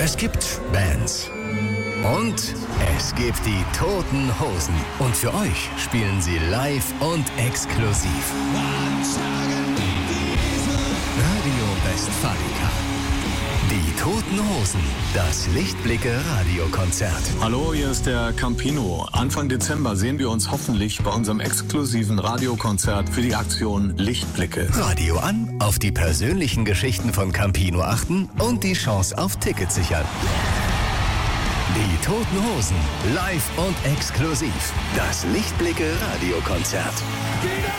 Es gibt Bands. Und es gibt die Toten Hosen. Und für euch spielen sie live und exklusiv. Radio Westfalica. Die Toten Hosen. Das Lichtblicke-Radiokonzert. Hallo, hier ist der Campino. Anfang Dezember sehen wir uns hoffentlich bei unserem exklusiven Radiokonzert für die Aktion Lichtblicke. Radio an, auf die persönlichen Geschichten von Campino achten und die Chance auf Tickets sichern. Die Toten Hosen. Live und exklusiv. Das Lichtblicke-Radiokonzert.